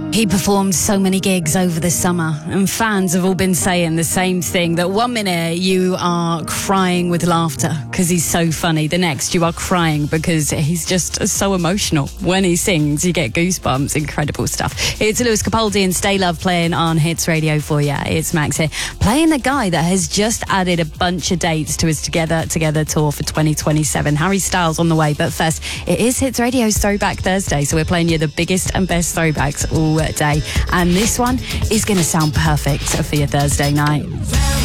He performed so many gigs over the summer, and fans have all been saying the same thing, that one minute you are crying with laughter because he's so funny. The next you are crying because he's just so emotional. When he sings, you get goosebumps. Incredible stuff. It's Lewis Capaldi and Stay Love playing on Hits Radio for you. It's Max here, playing the guy that has just added a bunch of dates to his Together tour for 2027. Harry Styles on the way, but first, it is Hits Radio's Throwback Thursday, so we're playing you the biggest and best throwbacks all day, and this one is going to sound perfect for your Thursday night.